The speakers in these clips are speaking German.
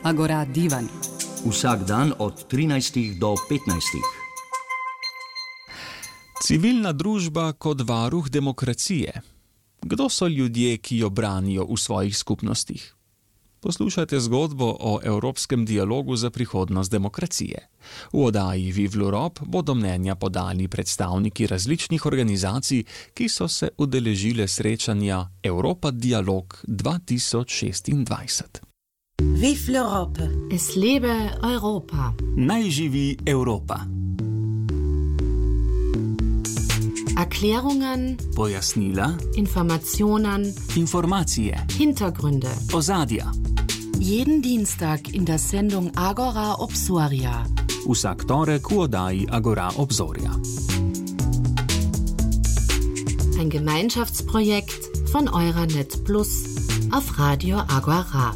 Agora Divan. Vsak dan od 13 do 15. Civilna družba kot varuh demokracije. Kdo so ljudje, ki jo branijo v svojih skupnostih? Poslušajte zgodbo o evropskem dialogu za prihodnost demokracije. V oddaji Vive l'Europe bodo mnenja podali predstavniki različnih organizacij, ki so se udeležile srečanja Europa Dialog 2026. Vive l'Europe! Es lebe Europa! Naj živi Evropa! Erklärungen, Pojasnila, Informationen, informacije, Hintergründe. ozadja. Jeden Dienstag in der Sendung Agora Obsoria. Vsak torek v oddaji Agora Obzorja. Ein Gemeinschaftsprojekt von Euranet Plus auf Radio Agora.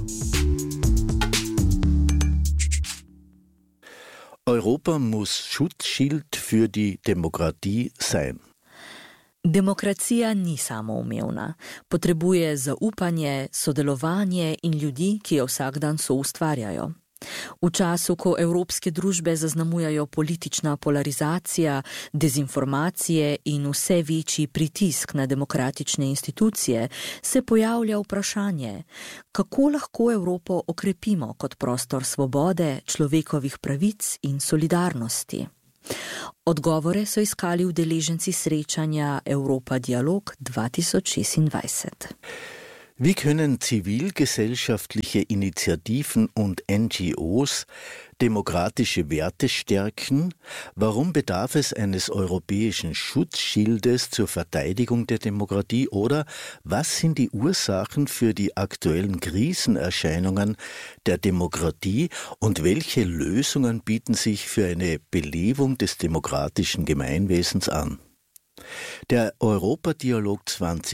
Europa muss Schutzschild für die Demokratie sein. Demokracija ni samoumevna. Potrebuje zaupanje, sodelovanje in ljudi, ki jo vsak dan soustvarjajo. V času, ko evropske družbe zaznamujajo politična polarizacija, dezinformacije in vse večji pritisk na demokratične institucije, se pojavlja vprašanje, kako lahko Evropo okrepimo kot prostor svobode, človekovih pravic in solidarnosti. Odgovore so iskali udeleženci srečanja Europa Dialog 2026. Wie können zivilgesellschaftliche Initiativen und NGOs demokratische Werte stärken? Warum bedarf es eines europäischen Schutzschildes zur Verteidigung der Demokratie? Oder was sind die Ursachen für die aktuellen Krisenerscheinungen der Demokratie und welche Lösungen bieten sich für eine Belebung des demokratischen Gemeinwesens an? Der Europa-Dialog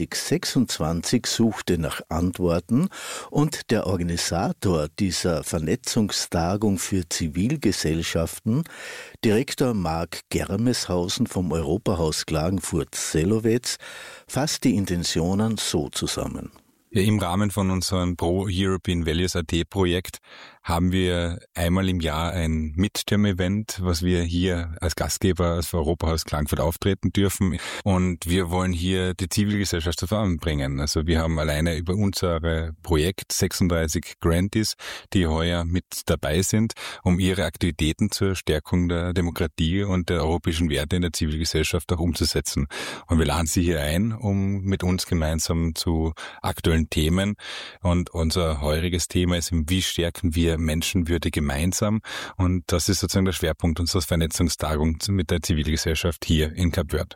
2026 suchte nach Antworten und der Organisator dieser Vernetzungstagung für Zivilgesellschaften, Direktor Marc Germeshausen vom Europahaus Klagenfurt-Sellowitz, fasst die Intentionen so zusammen. Ja, im Rahmen von unserem Pro-European Values.at-Projekt haben wir einmal im Jahr ein Midterm-Event, was wir hier als Gastgeber als Europahaus Klagenfurt auftreten dürfen. Und wir wollen hier die Zivilgesellschaft zusammenbringen. Also wir haben alleine über unser Projekt 36 Grantees, die heuer mit dabei sind, um ihre Aktivitäten zur Stärkung der Demokratie und der europäischen Werte in der Zivilgesellschaft auch umzusetzen. Und wir laden Sie hier ein, um mit uns gemeinsam zu aktuellen Themen. Und unser heuriges Thema ist, wie stärken wir Menschenwürde gemeinsam, und das ist sozusagen der Schwerpunkt unserer Vernetzungstagung mit der Zivilgesellschaft hier in Kap Verde.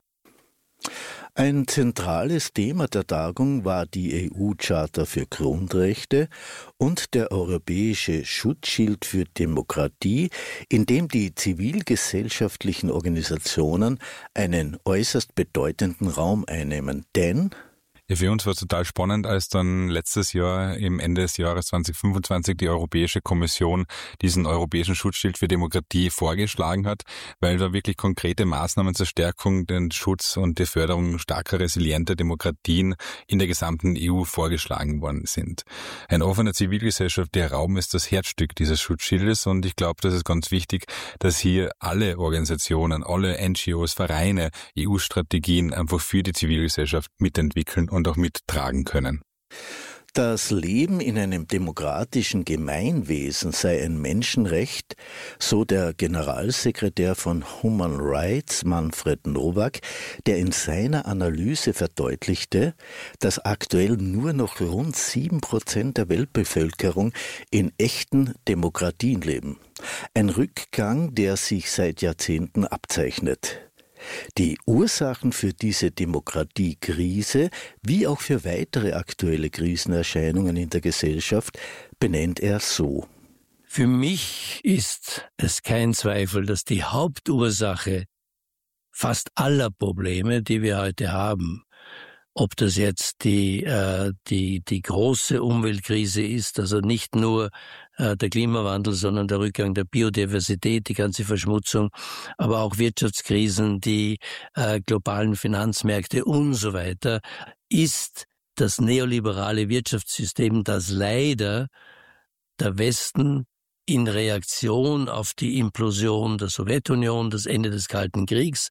Ein zentrales Thema der Tagung war die EU-Charta für Grundrechte und der europäische Schutzschild für Demokratie, in dem die zivilgesellschaftlichen Organisationen einen äußerst bedeutenden Raum einnehmen. Denn ja, für uns war es total spannend, als dann letztes Jahr, im Ende des Jahres 2025, die Europäische Kommission diesen europäischen Schutzschild für Demokratie vorgeschlagen hat, weil da wirklich konkrete Maßnahmen zur Stärkung, den Schutz und die Förderung starker, resilienter Demokratien in der gesamten EU vorgeschlagen worden sind. Ein offener zivilgesellschaftlicher Raum ist das Herzstück dieses Schutzschildes, und ich glaube, das ist ganz wichtig, dass hier alle Organisationen, alle NGOs, Vereine, EU-Strategien einfach für die Zivilgesellschaft mitentwickeln und auch mittragen können. Das Leben in einem demokratischen Gemeinwesen sei ein Menschenrecht, so der Generalsekretär von Human Rights, Manfred Nowak, der in seiner Analyse verdeutlichte, dass aktuell nur noch rund 7% der Weltbevölkerung in echten Demokratien leben. Ein Rückgang, der sich seit Jahrzehnten abzeichnet. Die Ursachen für diese Demokratiekrise, wie auch für weitere aktuelle Krisenerscheinungen in der Gesellschaft, benennt er so. Für mich ist es kein Zweifel, dass die Hauptursache fast aller Probleme, die wir heute haben, ob das jetzt die große Umweltkrise ist, also nicht nur der Klimawandel, sondern der Rückgang der Biodiversität, die ganze Verschmutzung, aber auch Wirtschaftskrisen, die globalen Finanzmärkte und so weiter, ist das neoliberale Wirtschaftssystem, das leider der Westen in Reaktion auf die Implosion der Sowjetunion, das Ende des Kalten Kriegs,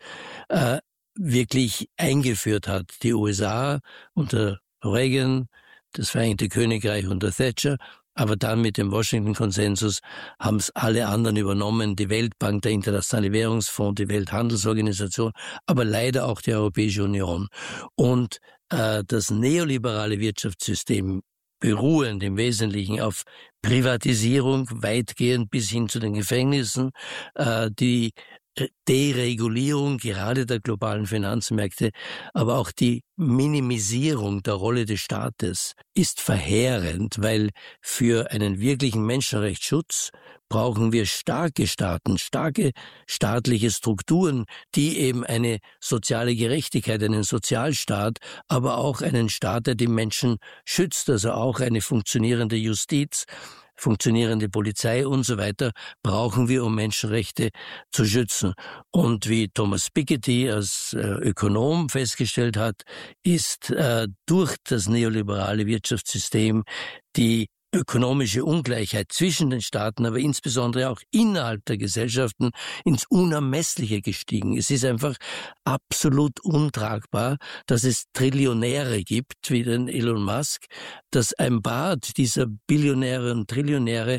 wirklich eingeführt hat. Die USA unter Reagan, das Vereinigte Königreich unter Thatcher, aber dann mit dem Washington-Konsensus haben es alle anderen übernommen, die Weltbank, der Internationale Währungsfonds, die Welthandelsorganisation, aber leider auch die Europäische Union. Und das neoliberale Wirtschaftssystem, beruhend im Wesentlichen auf Privatisierung, weitgehend bis hin zu den Gefängnissen, die Deregulierung gerade der globalen Finanzmärkte, aber auch die Minimisierung der Rolle des Staates ist verheerend, weil für einen wirklichen Menschenrechtsschutz brauchen wir starke Staaten, starke staatliche Strukturen, die eben eine soziale Gerechtigkeit, einen Sozialstaat, aber auch einen Staat, der die Menschen schützt, also auch eine funktionierende Justiz, funktionierende Polizei und so weiter brauchen wir, um Menschenrechte zu schützen. Und wie Thomas Piketty als Ökonom festgestellt hat, ist durch das neoliberale Wirtschaftssystem die ökonomische Ungleichheit zwischen den Staaten, aber insbesondere auch innerhalb der Gesellschaften ins Unermessliche gestiegen. Es ist einfach absolut untragbar, dass es Trillionäre gibt, wie den Elon Musk, dass ein Bad dieser Billionäre und Trillionäre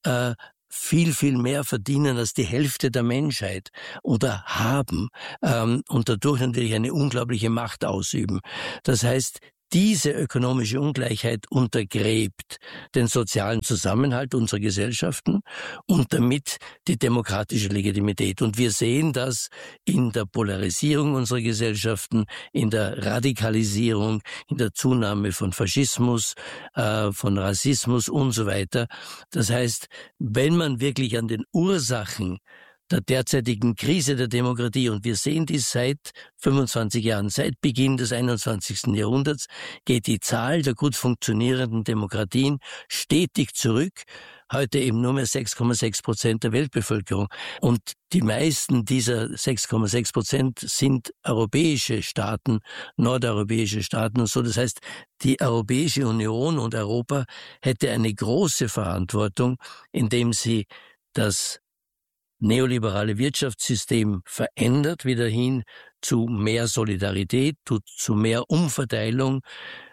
viel, viel mehr verdienen als die Hälfte der Menschheit oder haben und dadurch natürlich eine unglaubliche Macht ausüben. Das heißt, diese ökonomische Ungleichheit untergräbt den sozialen Zusammenhalt unserer Gesellschaften und damit die demokratische Legitimität. Und wir sehen das in der Polarisierung unserer Gesellschaften, in der Radikalisierung, in der Zunahme von Faschismus, von Rassismus und so weiter. Das heißt, wenn man wirklich an den Ursachen der derzeitigen Krise der Demokratie, und wir sehen dies seit 25 Jahren, seit Beginn des 21. Jahrhunderts, geht die Zahl der gut funktionierenden Demokratien stetig zurück. Heute eben nur mehr 6,6% der Weltbevölkerung. Und die meisten dieser 6,6% sind europäische Staaten, nordeuropäische Staaten und so. Das heißt, die Europäische Union und Europa hätte eine große Verantwortung, indem sie das neoliberale Wirtschaftssystem verändert, wieder hin zu mehr Solidarität, zu mehr Umverteilung.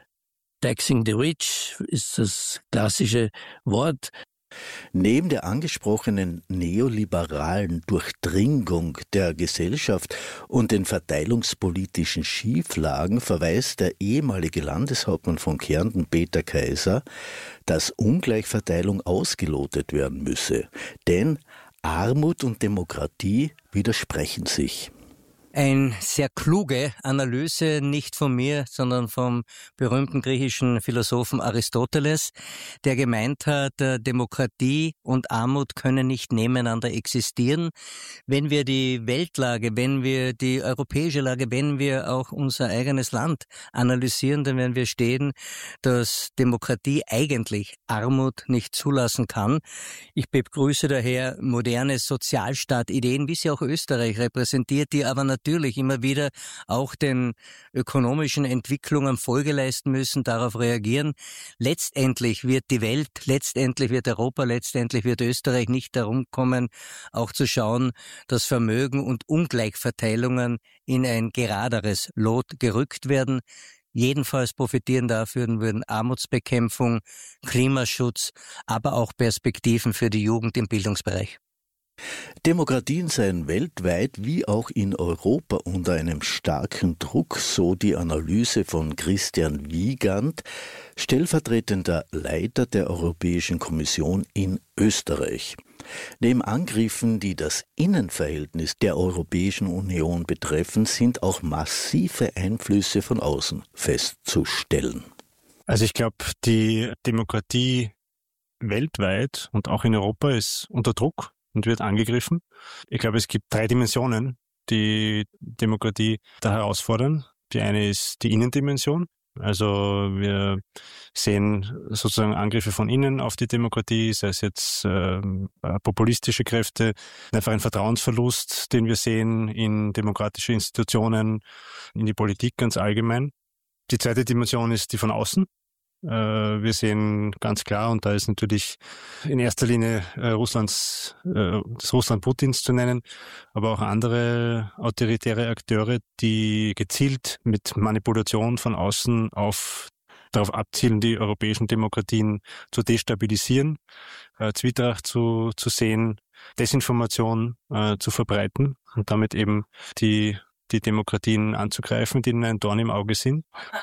Taxing the rich ist das klassische Wort. Neben der angesprochenen neoliberalen Durchdringung der Gesellschaft und den verteilungspolitischen Schieflagen verweist der ehemalige Landeshauptmann von Kärnten, Peter Kaiser, dass Ungleichverteilung ausgelotet werden müsse. Denn Armut und Demokratie widersprechen sich. Eine sehr kluge Analyse, nicht von mir, sondern vom berühmten griechischen Philosophen Aristoteles, der gemeint hat, Demokratie und Armut können nicht nebeneinander existieren. Wenn wir die Weltlage, wenn wir die europäische Lage, wenn wir auch unser eigenes Land analysieren, dann werden wir stehen, dass Demokratie eigentlich Armut nicht zulassen kann. Ich begrüße daher moderne Sozialstaatideen, wie sie auch Österreich repräsentiert, die aber natürlich immer wieder auch den ökonomischen Entwicklungen Folge leisten müssen, darauf reagieren. Letztendlich wird die Welt, letztendlich wird Europa, letztendlich wird Österreich nicht darum kommen, auch zu schauen, dass Vermögen und Ungleichverteilungen in ein geraderes Lot gerückt werden. Jedenfalls profitieren dafür würden Armutsbekämpfung, Klimaschutz, aber auch Perspektiven für die Jugend im Bildungsbereich. Demokratien seien weltweit wie auch in Europa unter einem starken Druck, so die Analyse von Christian Wiegand, stellvertretender Leiter der Europäischen Kommission in Österreich. Neben Angriffen, die das Innenverhältnis der Europäischen Union betreffen, sind auch massive Einflüsse von außen festzustellen. Also ich glaube, die Demokratie weltweit und auch in Europa ist unter Druck und wird angegriffen. Ich glaube, es gibt 3 Dimensionen, die Demokratie da herausfordern. Die eine ist die Innendimension. Also wir sehen sozusagen Angriffe von innen auf die Demokratie, sei es jetzt populistische Kräfte, einfach ein Vertrauensverlust, den wir sehen in demokratische Institutionen, in die Politik ganz allgemein. Die zweite Dimension ist die von außen. Wir sehen ganz klar, und da ist natürlich in erster Linie das Russland Putins zu nennen, aber auch andere autoritäre Akteure, die gezielt mit Manipulation von außen darauf abzielen, die europäischen Demokratien zu destabilisieren, Zwietracht zu sehen, Desinformation zu verbreiten und damit eben die Demokratien anzugreifen, die ihnen ein Dorn im Auge sind.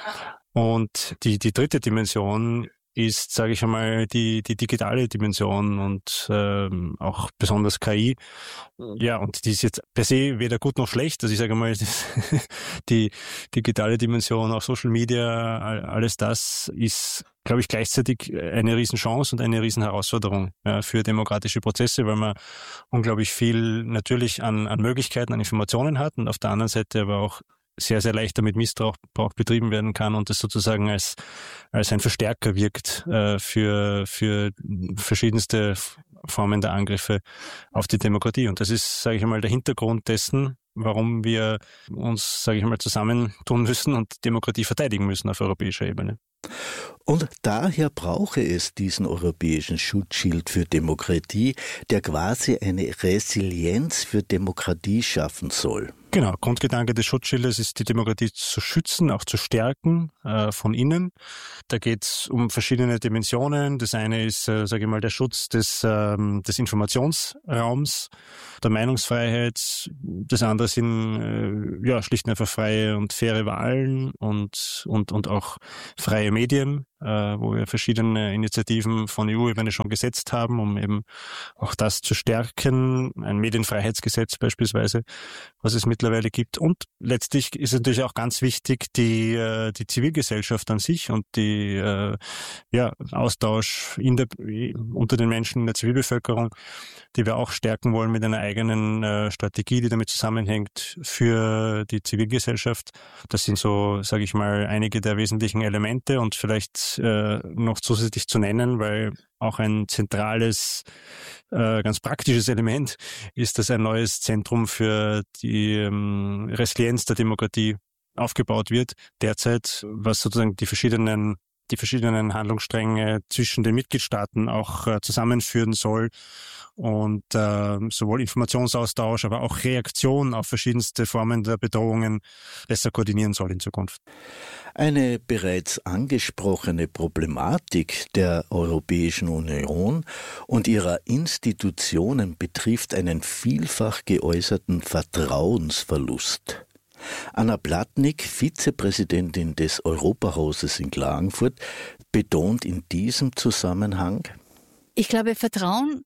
Und die dritte Dimension ist, sage ich einmal, die digitale Dimension und auch besonders KI. Ja, und die ist jetzt per se weder gut noch schlecht. Also ich sage mal, die digitale Dimension, auch Social Media, alles das ist, glaube ich, gleichzeitig eine Riesenchance und eine Riesenherausforderung für demokratische Prozesse, weil man unglaublich viel natürlich an Möglichkeiten, an Informationen hat und auf der anderen Seite aber auch sehr, sehr leicht damit Missbrauch betrieben werden kann und das sozusagen als ein Verstärker wirkt für verschiedenste Formen der Angriffe auf die Demokratie. Und das ist, sage ich einmal, der Hintergrund dessen, warum wir uns, sage ich einmal, zusammentun müssen und Demokratie verteidigen müssen auf europäischer Ebene. Und daher brauche es diesen europäischen Schutzschild für Demokratie, der quasi eine Resilienz für Demokratie schaffen soll. Genau, Grundgedanke des Schutzschildes ist, die Demokratie zu schützen, auch zu stärken von innen. Da geht es um verschiedene Dimensionen. Das eine ist, sage ich mal, der Schutz des Informationsraums, der Meinungsfreiheit. Das andere sind schlicht und einfach freie und faire Wahlen und auch freie Medien, wo wir verschiedene Initiativen von EU-Ebene schon gesetzt haben, um eben auch das zu stärken. Ein Medienfreiheitsgesetz beispielsweise, was es mittlerweile gibt. Und letztlich ist natürlich auch ganz wichtig die Zivilgesellschaft an sich und die Austausch unter den Menschen in der Zivilbevölkerung, die wir auch stärken wollen mit einer eigenen Strategie, die damit zusammenhängt für die Zivilgesellschaft. Das sind so, sage ich mal, einige der wesentlichen Elemente und vielleicht noch zusätzlich zu nennen, weil auch ein zentrales, ganz praktisches Element ist, dass ein neues Zentrum für die Resilienz der Demokratie aufgebaut wird. Derzeit, was sozusagen die verschiedenen Handlungsstränge zwischen den Mitgliedstaaten auch zusammenführen soll und sowohl Informationsaustausch, aber auch Reaktion auf verschiedenste Formen der Bedrohungen besser koordinieren soll in Zukunft. Eine bereits angesprochene Problematik der Europäischen Union und ihrer Institutionen betrifft einen vielfach geäußerten Vertrauensverlust. Anna Blatnik, Vizepräsidentin des Europahauses in Klagenfurt, betont in diesem Zusammenhang: Ich glaube, Vertrauen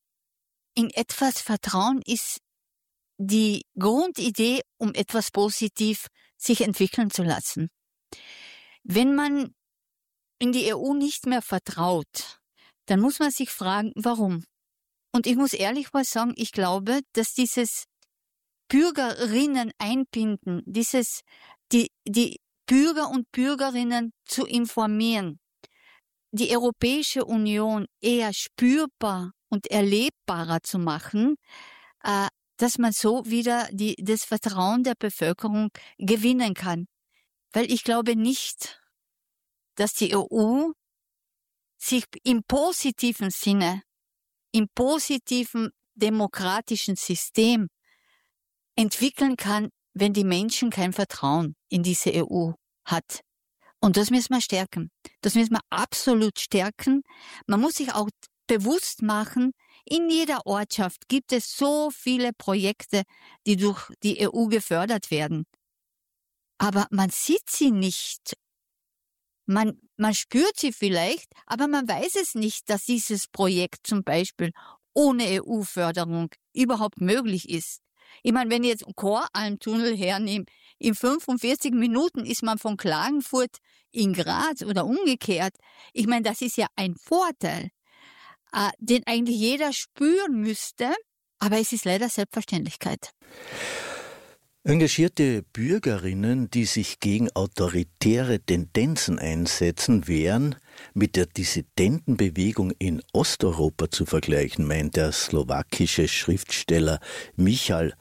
ist die Grundidee, um etwas positiv sich entwickeln zu lassen. Wenn man in die EU nicht mehr vertraut, dann muss man sich fragen, warum? Und ich muss ehrlich mal sagen, ich glaube, dass dieses Bürgerinnen einbinden, die Bürger und Bürgerinnen zu informieren, die Europäische Union eher spürbar und erlebbarer zu machen, dass man so wieder das Vertrauen der Bevölkerung gewinnen kann. Weil ich glaube nicht, dass die EU sich im positiven Sinne, im positiven demokratischen System entwickeln kann, wenn die Menschen kein Vertrauen in diese EU hat. Und das müssen wir stärken. Das müssen wir absolut stärken. Man muss sich auch bewusst machen, in jeder Ortschaft gibt es so viele Projekte, die durch die EU gefördert werden. Aber man sieht sie nicht. Man spürt sie vielleicht, aber man weiß es nicht, dass dieses Projekt zum Beispiel ohne EU-Förderung überhaupt möglich ist. Ich meine, wenn ich jetzt Koralmtunnel hernehme, in 45 Minuten ist man von Klagenfurt in Graz oder umgekehrt. Ich meine, das ist ja ein Vorteil, den eigentlich jeder spüren müsste, aber es ist leider Selbstverständlichkeit. Engagierte Bürgerinnen, die sich gegen autoritäre Tendenzen einsetzen, wären, mit der Dissidentenbewegung in Osteuropa zu vergleichen, meint der slowakische Schriftsteller Michal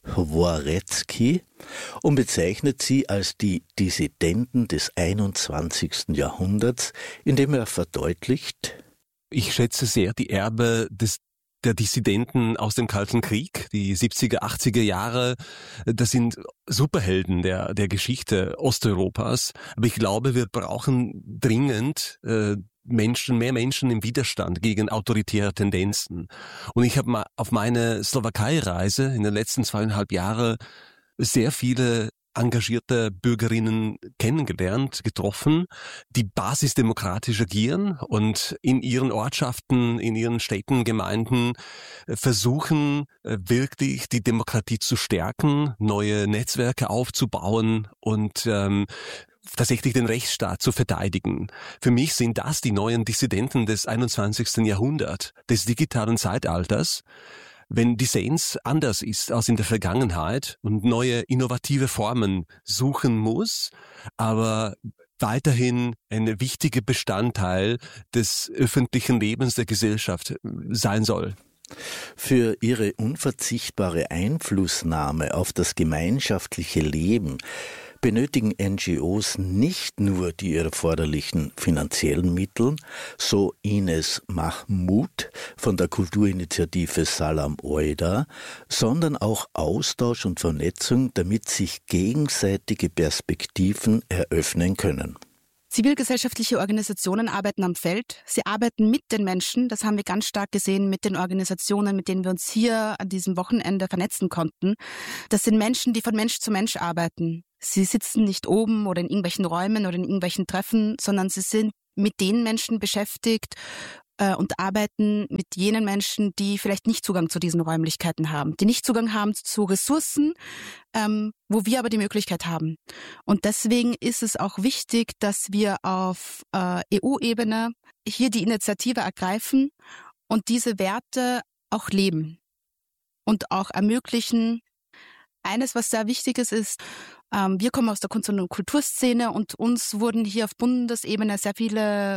Hvorecký und bezeichnet sie als die Dissidenten des 21. Jahrhunderts, indem er verdeutlicht: Ich schätze sehr die Erbe der Dissidenten aus dem Kalten Krieg, die 70er, 80er Jahre. Das sind Superhelden der Geschichte Osteuropas. Aber ich glaube, wir brauchen dringend mehr Menschen im Widerstand gegen autoritäre Tendenzen. Und ich habe mal auf meine Slowakei-Reise in den letzten 2,5 Jahren sehr viele engagierte Bürgerinnen kennengelernt, getroffen, die basisdemokratisch agieren und in ihren Ortschaften, in ihren Städten, Gemeinden versuchen, wirklich die Demokratie zu stärken, neue Netzwerke aufzubauen und tatsächlich den Rechtsstaat zu verteidigen. Für mich sind das die neuen Dissidenten des 21. Jahrhunderts, des digitalen Zeitalters. Wenn Dissens anders ist als in der Vergangenheit und neue innovative Formen suchen muss, aber weiterhin ein wichtiger Bestandteil des öffentlichen Lebens der Gesellschaft sein soll. Für ihre unverzichtbare Einflussnahme auf das gemeinschaftliche Leben benötigen NGOs nicht nur die erforderlichen finanziellen Mittel, so Ines Mahmoud von der Kulturinitiative Salam Oida, sondern auch Austausch und Vernetzung, damit sich gegenseitige Perspektiven eröffnen können. Zivilgesellschaftliche Organisationen arbeiten am Feld. Sie arbeiten mit den Menschen. Das haben wir ganz stark gesehen mit den Organisationen, mit denen wir uns hier an diesem Wochenende vernetzen konnten. Das sind Menschen, die von Mensch zu Mensch arbeiten. Sie sitzen nicht oben oder in irgendwelchen Räumen oder in irgendwelchen Treffen, sondern sie sind mit den Menschen beschäftigt und arbeiten mit jenen Menschen, die vielleicht nicht Zugang zu diesen Räumlichkeiten haben, die nicht Zugang haben zu Ressourcen, wo wir aber die Möglichkeit haben. Und deswegen ist es auch wichtig, dass wir auf EU-Ebene hier die Initiative ergreifen und diese Werte auch leben und auch ermöglichen. Eines, was sehr wichtig ist, wir kommen aus der Kunst- und Kulturszene und uns wurden hier auf Bundesebene sehr viele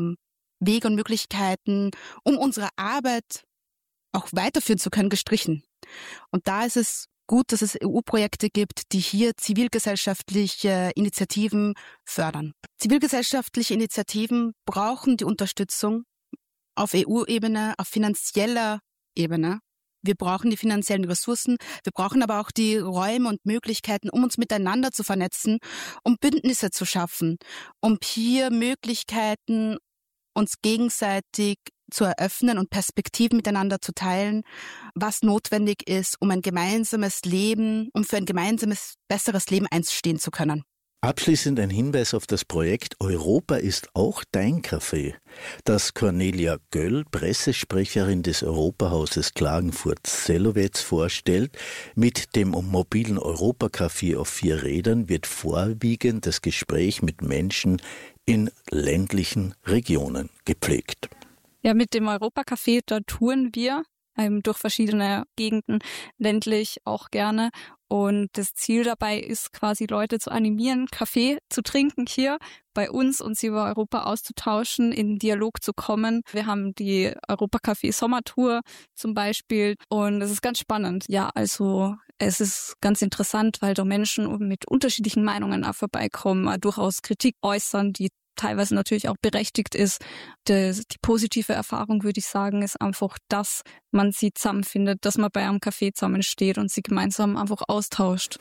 Wege und Möglichkeiten, um unsere Arbeit auch weiterführen zu können, gestrichen. Und da ist es gut, dass es EU-Projekte gibt, die hier zivilgesellschaftliche Initiativen fördern. Zivilgesellschaftliche Initiativen brauchen die Unterstützung auf EU-Ebene, auf finanzieller Ebene. Wir brauchen die finanziellen Ressourcen, wir brauchen aber auch die Räume und Möglichkeiten, um uns miteinander zu vernetzen, um Bündnisse zu schaffen, um hier Möglichkeiten uns gegenseitig zu eröffnen und Perspektiven miteinander zu teilen, was notwendig ist, um ein gemeinsames Leben, um für ein gemeinsames, besseres Leben einstehen zu können. Abschließend ein Hinweis auf das Projekt Europa ist auch dein Café, das Cornelia Göll, Pressesprecherin des Europahauses Klagenfurt-Sellowetz, vorstellt. Mit dem mobilen Europacafé auf 4 Rädern wird vorwiegend das Gespräch mit Menschen in ländlichen Regionen gepflegt. Ja, mit dem Europacafé, da touren wir durch verschiedene Gegenden, ländlich auch gerne. Und das Ziel dabei ist quasi, Leute zu animieren, Kaffee zu trinken hier bei uns und sie über Europa auszutauschen, in Dialog zu kommen. Wir haben die Europacafé Sommertour zum Beispiel und es ist ganz spannend. Ja, also es ist ganz interessant, weil da Menschen mit unterschiedlichen Meinungen auch vorbeikommen, durchaus Kritik äußern, die teilweise natürlich auch berechtigt ist. Die positive Erfahrung, würde ich sagen, ist einfach, dass man sie zusammenfindet, dass man bei einem Café zusammensteht und sie gemeinsam einfach austauscht.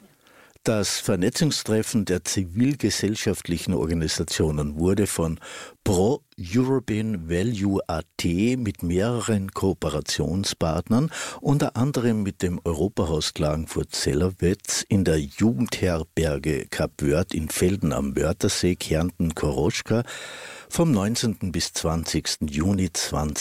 Das Vernetzungstreffen der zivilgesellschaftlichen Organisationen wurde von Pro European Value AT mit mehreren Kooperationspartnern, unter anderem mit dem Europahaus Klagenfurt-Sellowetz, in der Jugendherberge Kapwörth in Velden am Wörthersee, Kärnten, Koroschka, vom 19. bis 20. Juni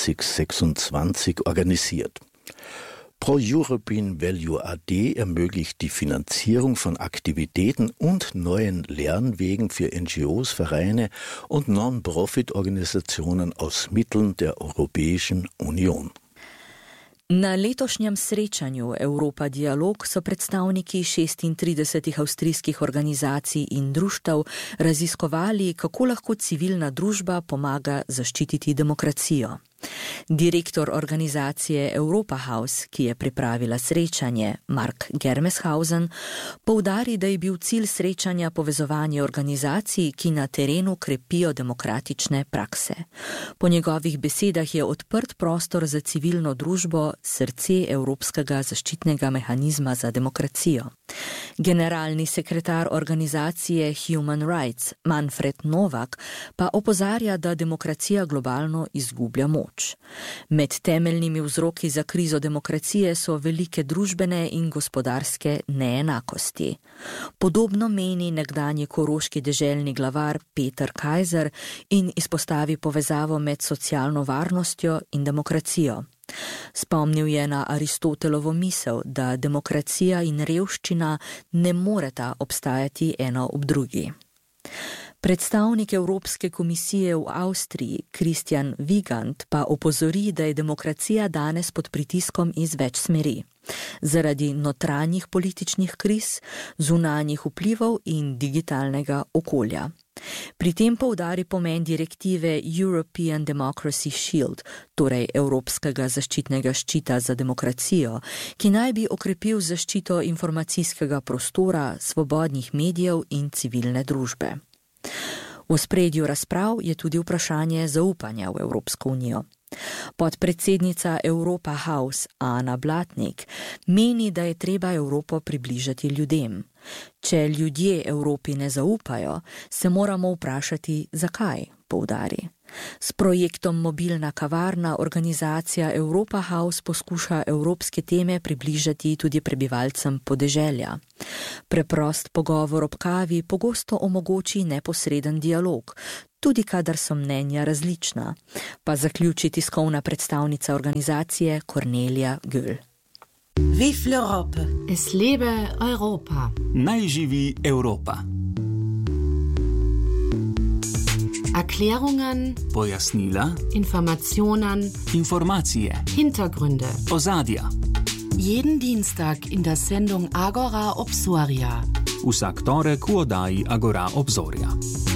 2026 organisiert. Pro European Value AD ermöglicht die Finanzierung von Aktivitäten und neuen Lernwegen für NGOs, Vereine und Non-Profit-Organisationen aus Mitteln der Europäischen Union. Na letošnjem srečanju Europa Dialog so predstavniki 36 avstrijskih organizacij in društev raziskovali, kako lahko civilna družba pomaga zaščititi demokracijo. Direktor organizacije Europa House, ki je pripravila srečanje, Mark Germeshausen, poudari, da je bil cilj srečanja povezovanje organizacij, ki na terenu krepijo demokratične prakse. Po njegovih besedah je odprt prostor za civilno družbo srce Evropskega zaščitnega mehanizma za demokracijo. Generalni sekretar organizacije Human Rights, Manfred Novak, pa opozarja, da demokracija globalno izgublja moč. Med temeljnimi vzroki za krizo demokracije so velike družbene in gospodarske neenakosti. Podobno meni nekdanji koroški deželni glavar Peter Kaiser in izpostavi povezavo med socialno varnostjo in demokracijo. Spomnil je na Aristotelovo misel, da demokracija in revščina ne moreta obstajati eno ob drugi. Predstavnik Evropske komisije v Avstriji, Christian Wiegand, pa opozori, da je demokracija danes pod pritiskom iz več smeri. Zaradi notranjih političnih kriz, zunanjih vplivov in digitalnega okolja. Pri tem poudari pomen direktive European Democracy Shield, torej Evropskega zaščitnega ščita za demokracijo, ki naj bi okrepil zaščito informacijskega prostora, svobodnih medijev in civilne družbe. V ospredju razprav je tudi vprašanje zaupanja v Evropsko unijo. Podpredsednica Europa House Ana Blatnik meni, da je treba Evropo približati ljudem. Če ljudje Evropi ne zaupajo, se moramo vprašati, zakaj, poudari. S projektom Mobilna kavarna organizacija Europa House poskuša evropske teme približati tudi prebivalcem podeželja. Preprost pogovor ob kavi pogosto omogoči neposreden dialog, tudi kadar so mnenja različna, pa zaključi tiskovna predstavnica organizacije Cornelia Göll. Vive l'Europe! Es lebe Europa! Naj živi Evropa! Erklärungen, Pojasnila, Informationen, informacije, Hintergründe, ozadja. Jeden Dienstag in der Sendung Agora Obsoria. Vsak torek v oddaji Agora Obzorja.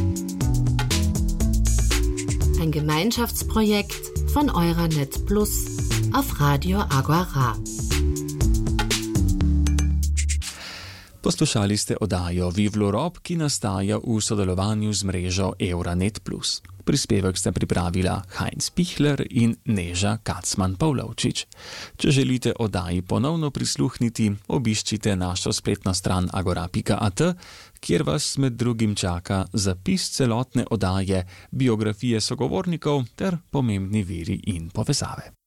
Ein Gemeinschaftsprojekt von Euranet Plus auf Radio Agora. Poslušali ste oddajo Vive l'Europe, ki nastaja v sodelovanju z mrežo Euranet Plus. Prispevek sta pripravila Heinz Pichler in Neža Kacman-Pavlovčič. Če želite oddaji ponovno prisluhniti, obiščite našo spletno stran agora.at, kjer vas med drugim čaka zapis celotne oddaje, biografije sogovornikov ter pomembni viri in povezave.